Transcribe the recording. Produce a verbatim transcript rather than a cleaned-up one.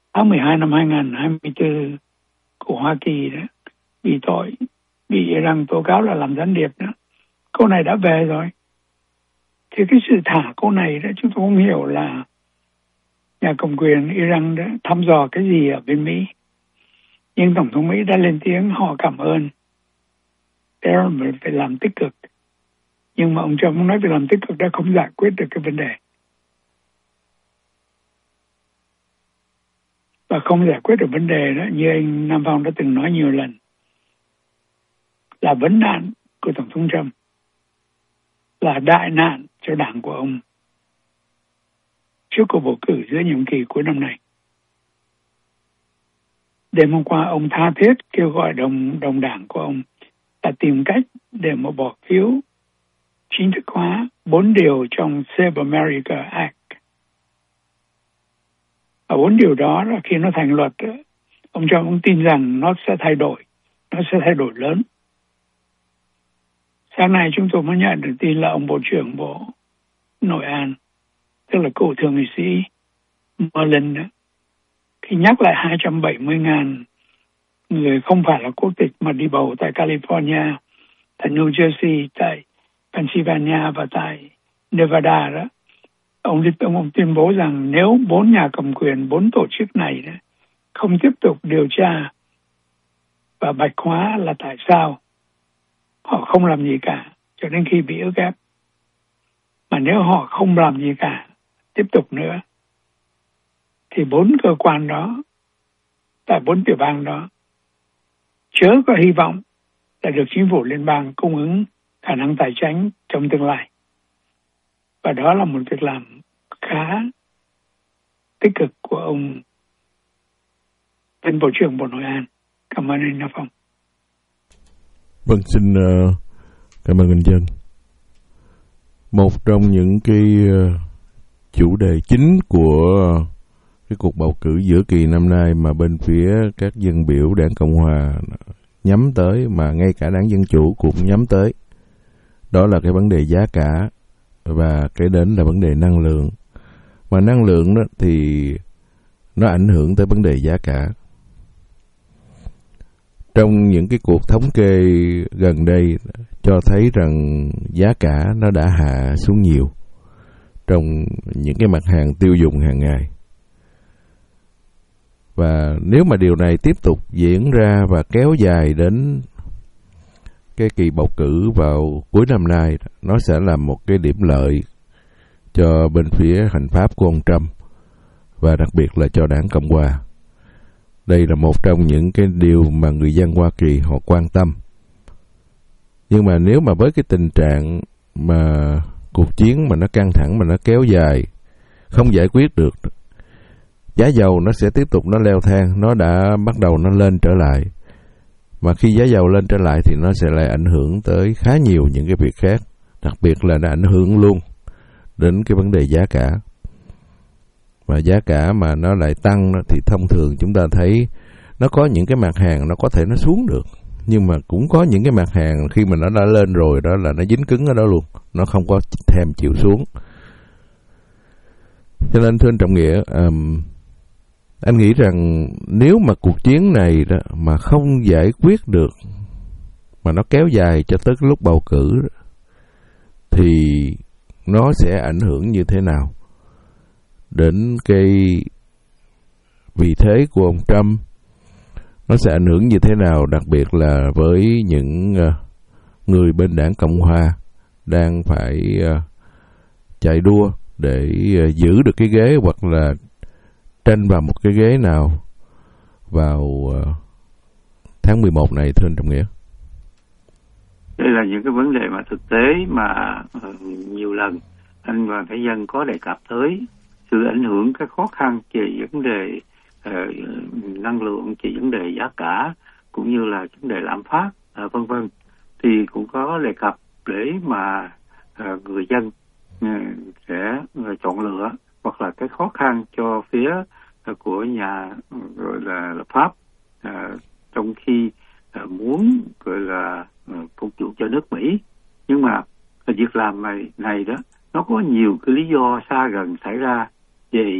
tháng mười hai năm hai nghìn hai mươi tư của Hoa Kỳ đó, bị tội, bị Iran tố cáo là làm gián điệp đó. Cô này đã về rồi. Thì cái sự thả cô này đó, chúng tôi không hiểu là nhà cầm quyền Iran đã thăm dò cái gì ở bên Mỹ. Nhưng Tổng thống Mỹ đã lên tiếng họ cảm ơn. Thế là mình phải làm tích cực. Nhưng mà ông Trump nói việc làm tích cực đã không giải quyết được cái vấn đề. Và không giải quyết được vấn đề đó, như anh Nam Phong đã từng nói nhiều lần, là vấn nạn của Tổng thống Trump, là đại nạn cho đảng của ông trước cuộc bầu cử giữa nhiệm kỳ cuối năm nay. Đêm hôm qua, ông tha thiết kêu gọi đồng, đồng đảng của ông là tìm cách để mà bỏ phiếu chính thức hóa bốn điều trong Save America Act. Và bốn điều đó là khi nó thành luật, ông Trump ông tin rằng nó sẽ thay đổi, nó sẽ thay đổi lớn. Sáng nay chúng tôi mới nhận được tin là ông Bộ trưởng Bộ Nội an, tức là cựu thượng nghị sĩ Merlin đó, khi nhắc lại hai trăm bảy mươi nghìn người không phải là quốc tịch mà đi bầu tại California, tại New Jersey, tại Pennsylvania và tại Nevada đó, ông, ông, ông tuyên bố rằng nếu bốn nhà cầm quyền, bốn tổ chức này đó, không tiếp tục điều tra và bạch hóa là tại sao họ không làm gì cả cho đến khi bị ức ép, mà nếu họ không làm gì cả tiếp tục nữa thì bốn cơ quan đó tại bốn tiểu bang đó chớ có hy vọng là được chính phủ liên bang cung ứng khả năng tài chính trong tương lai. Và đó là một việc làm khá tích cực của ông Tân Bộ trưởng Bộ Nội an. Cảm ơn anh Nam Phong. Vâng, xin uh, cảm ơn anh Dân. Một trong những cái uh, chủ đề chính của uh, cái cuộc bầu cử giữa kỳ năm nay mà bên phía các dân biểu đảng Cộng Hòa nhắm tới, mà ngay cả đảng Dân Chủ cũng nhắm tới, đó là cái vấn đề giá cả và cái đến là vấn đề năng lượng. Mà năng lượng đó thì nó ảnh hưởng tới vấn đề giá cả. Trong những cái cuộc thống kê gần đây cho thấy rằng giá cả nó đã hạ xuống nhiều trong những cái mặt hàng tiêu dùng hàng ngày. Và nếu mà điều này tiếp tục diễn ra và kéo dài đến cái kỳ bầu cử vào cuối năm nay, nó sẽ là một cái điểm lợi cho bên phía hành pháp của ông Trump và đặc biệt là cho đảng Cộng Hòa. Đây là một trong những cái điều mà người dân Hoa Kỳ họ quan tâm. Nhưng mà nếu mà với cái tình trạng mà cuộc chiến mà nó căng thẳng, mà nó kéo dài, không giải quyết được, giá dầu nó sẽ tiếp tục nó leo thang, nó đã bắt đầu nó lên trở lại. Mà khi giá dầu lên trở lại thì nó sẽ lại ảnh hưởng tới khá nhiều những cái việc khác, đặc biệt là nó ảnh hưởng luôn đến cái vấn đề giá cả. Và giá cả mà nó lại tăng thì thông thường chúng ta thấy nó có những cái mặt hàng nó có thể nó xuống được, nhưng mà cũng có những cái mặt hàng khi mà nó đã lên rồi đó là nó dính cứng ở đó luôn, nó không có thèm chịu xuống. Cho nên thưa anh Trọng Nghĩa, um, anh nghĩ rằng nếu mà cuộc chiến này đó mà không giải quyết được, mà nó kéo dài cho tới lúc bầu cử thì nó sẽ ảnh hưởng như thế nào đến cái vị thế của ông Trump, nó sẽ ảnh hưởng như thế nào đặc biệt là với những uh, người bên đảng Cộng Hòa đang phải uh, chạy đua để uh, giữ được cái ghế hoặc là tranh vào một cái ghế nào vào uh, tháng mười một này, thưa anh Trọng Nghĩa. Đây là những cái vấn đề mà thực tế mà uh, nhiều lần anh và cái dân có đề cập tới sự ảnh hưởng, cái khó khăn về vấn đề uh, năng lượng, về vấn đề giá cả cũng như là vấn đề lạm phát uh, vân vân, thì cũng có đề cập để mà uh, người dân uh, sẽ uh, chọn lựa, hoặc là cái khó khăn cho phía uh, của nhà uh, gọi là lập pháp uh, trong khi uh, muốn gọi là uh, phục vụ cho nước Mỹ. Nhưng mà uh, việc làm này này đó nó có nhiều cái lý do xa gần xảy ra về